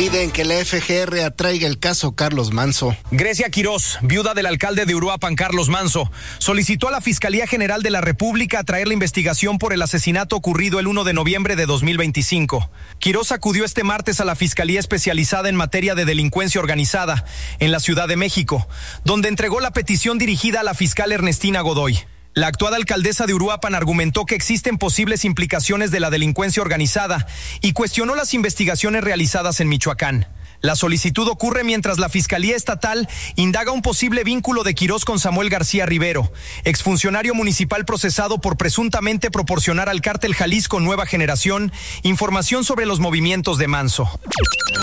Piden que la FGR atraiga el caso Carlos Manso. Grecia Quirós, viuda del alcalde de Uruapan, Carlos Manso, solicitó a la Fiscalía General de la República atraer la investigación por el asesinato ocurrido el 1 de noviembre de 2025. Quirós acudió este martes a la Fiscalía Especializada en Materia de Delincuencia Organizada, en la Ciudad de México, donde entregó la petición dirigida a la fiscal Ernestina Godoy. La actual alcaldesa de Uruapan argumentó que existen posibles implicaciones de la delincuencia organizada y cuestionó las investigaciones realizadas en Michoacán. La solicitud ocurre mientras la Fiscalía Estatal indaga un posible vínculo de Quirós con Samuel García Rivero, exfuncionario municipal procesado por presuntamente proporcionar al cártel Jalisco Nueva Generación información sobre los movimientos de Manso.